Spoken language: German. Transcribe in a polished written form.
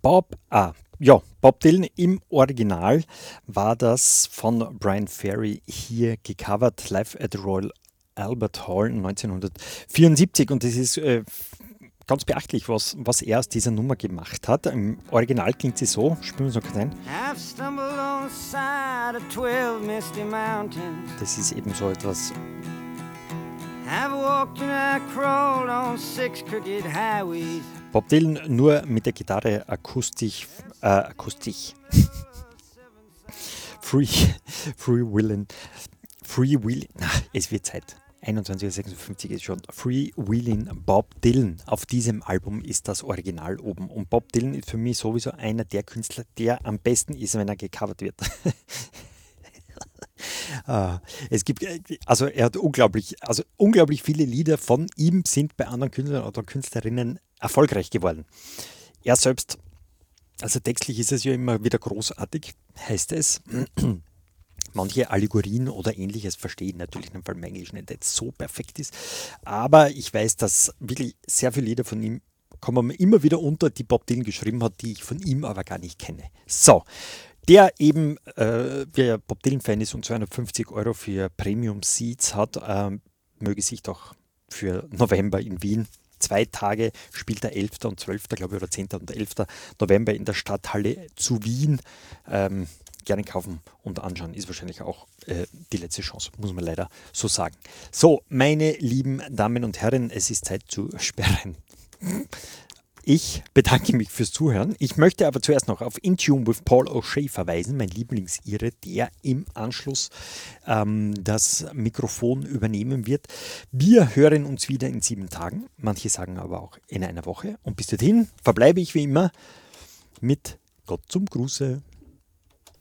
Bob Dylan im Original war das von Brian Ferry hier gecovert, live at the Royal Albert Hall 1974. Und das ist ganz beachtlich, was er aus dieser Nummer gemacht hat. Im Original klingt sie so, spielen wir es noch kurz ein. I've stumbled on the side of 12 misty mountains. Das ist eben so etwas. I've walked and I crawled on 6 crooked highways. Bob Dylan nur mit der Gitarre akustisch. Free Willin'. Es wird Zeit. 21:56 ist schon. Free Willin' Bob Dylan. Auf diesem Album ist das Original oben. Und Bob Dylan ist für mich sowieso einer der Künstler, der am besten ist, wenn er gecovert wird. Es gibt, also er hat unglaublich viele Lieder von ihm sind bei anderen Künstlern oder Künstlerinnen erfolgreich geworden. Er selbst, also textlich ist es ja immer wieder großartig, heißt es. Manche Allegorien oder Ähnliches verstehe ich natürlich nicht, weil mein Englisch nicht so perfekt ist. Aber ich weiß, dass wirklich sehr viele Lieder von ihm kommen mir immer wieder unter, die Bob Dylan geschrieben hat, die ich von ihm aber gar nicht kenne. So, der eben, wer Bob Dylan-Fan ist und 250 € für Premium Seats hat, möge sich doch für November in Wien 2 Tage spielt er 11. und 12., glaube ich, oder 10. und 11. November in der Stadthalle zu Wien. Gerne kaufen und anschauen, ist wahrscheinlich auch die letzte Chance, muss man leider so sagen. So, meine lieben Damen und Herren, es ist Zeit zu sperren. Ich bedanke mich fürs Zuhören. Ich möchte aber zuerst noch auf In Tune with Paul O'Shea verweisen, mein Lieblingsire, der im Anschluss das Mikrofon übernehmen wird. Wir hören uns wieder in 7 Tagen, manche sagen aber auch in einer Woche. Und bis dorthin verbleibe ich wie immer mit Gott zum Gruße.